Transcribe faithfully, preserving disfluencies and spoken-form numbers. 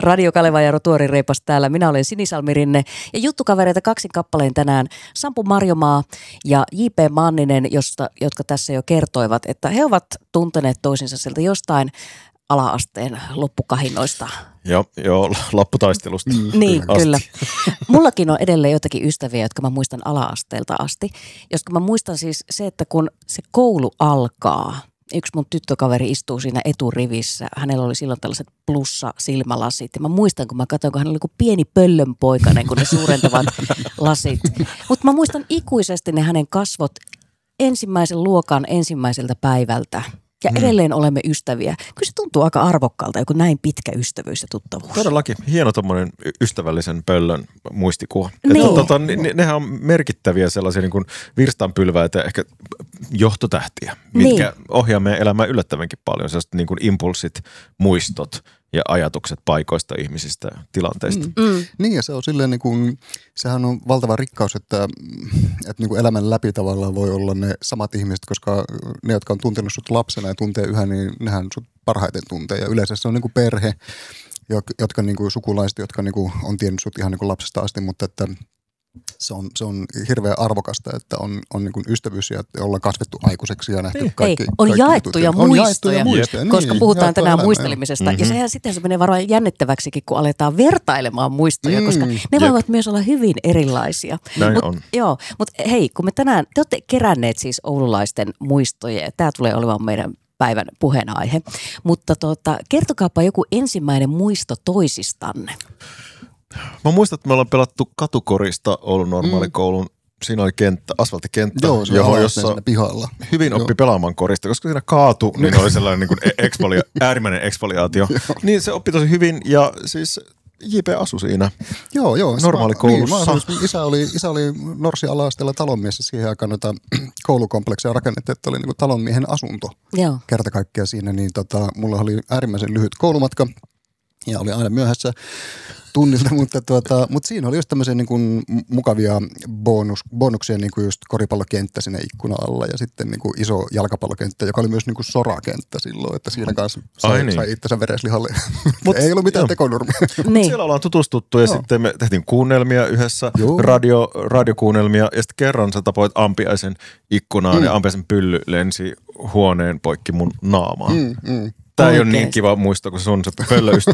Radio Kaleva ja Tuori Reipas täällä. Minä olen Sinisalmi Rinne ja juttukavereita kaksin kappaleen tänään Sampo Marjomaa ja J P Manninen, josta, jotka tässä jo kertoivat, että he ovat tunteneet toisinsa sieltä jostain ala-asteen loppukahinoista. Joo, joo lopputaistelusta. Mm, niin, asti. Kyllä. Mullakin on edelleen jotakin ystäviä, jotka mä muistan ala-asteelta asti. Joska mä muistan siis se, että kun se koulu alkaa, yksi mun tyttökaveri istuu siinä eturivissä. Hänellä oli silloin tällaiset plussa-silmälasit. Ja mä muistan, kun mä katsoin, kun hän oli kuin pieni pöllönpoikainen, kun ne suurentavat lasit. Mutta mä muistan ikuisesti ne hänen kasvot ensimmäisen luokan ensimmäiseltä päivältä. Ja edelleen hmm. olemme ystäviä. Kyllä se tuntuu aika arvokkaalta, joku näin pitkä ystävyys ja tuttavuus. Todellakin. Hieno tommoinen ystävällisen pöllön muistikuva. Niin. Että, tota, ne, nehän on merkittäviä sellaisia niin kuin virstanpylväitä ja ehkä johtotähtiä, mitkä niin. ohjaa meidän elämää yllättävänkin paljon. Sellaiset niin kuin impulssit, muistot ja ajatukset paikoista, ihmisistä ja tilanteista. Mm. Mm. Niin ja se on silleen niin kuin, sehän on valtava rikkaus, että, että niin kuin elämän läpi tavallaan voi olla ne samat ihmiset, koska ne, jotka on tuntenut sut lapsena ja tuntee yhä, niin nehän sut parhaiten tuntee. Ja yleensä se on niin kuin perhe, jotka niin kuin sukulaiset, jotka niin kuin on tiennyt sut ihan niin kuin lapsesta asti, mutta että Se on, se on hirveän arvokasta, että on, on niin kuin ystävyys ja ollaan kasvettu aikuiseksi ja nähty kaikki. Hei, on, kaikki jaettuja on muistoja, jaettuja muistoja, koska niin, puhutaan tänään elämä, muistelemisesta. Mm-hmm. Ja sehän sitten se menee varmaan jännittäväksikin, kun aletaan vertailemaan muistoja, mm, koska ne jep. voivat myös olla hyvin erilaisia. Näin mut, on. Joo, mutta hei, kun me tänään, te olette keränneet siis oululaisten muistoja ja tämä tulee olemaan meidän päivän puheenaihe. Mutta tota, kertokaapa joku ensimmäinen muisto toisistanne. Mä muistan, että me ollaan pelattu katukorista Oulun normaalikoulun. Siinä oli kenttä, asfalttikenttä, Joo, se johon jossa pihalla. hyvin oppi Joo. pelaamaan korista, koska siinä kaatu, niin oli sellainen niin kuin eksfolia, äärimmäinen eksfoliaatio. Niin se oppi tosi hyvin ja siis J P asui siinä joo, joo, normaalikoulussa. Niin, isä oli, isä oli Norsi ala-asteella talonmies ja siihen aikaan noita koulukomplekseja rakennettu, että oli niin kuin talonmiehen asunto. Joo. Kerta kaikkiaan siinä, niin tota, mulla oli äärimmäisen lyhyt koulumatka ja oli aina myöhässä tunnilta, mutta, tuota, mutta siinä oli just tämmöisiä niin kuin mukavia bonus, bonuksia, niin kuin just koripallokenttä sinne ikkunan alla ja sitten niin kuin iso jalkapallokenttä, joka oli myös niin kuin sorakenttä silloin, että siinä kanssa sai, niin. sai itsensä vereslihalle. Mut, ei ollut mitään tekonurmia. Niin. Siellä ollaan tutustuttu ja no. sitten me tehtiin kuunnelmia yhdessä, radio, radiokuunnelmia ja sitten kerran sä tapoit ampiaisen ikkunaan mm. ja ampiaisen pylly lensi huoneen poikki mun naamaan. Mm, mm. Tämä ei ole niin kiva muisto, kun se on se pöllöystä.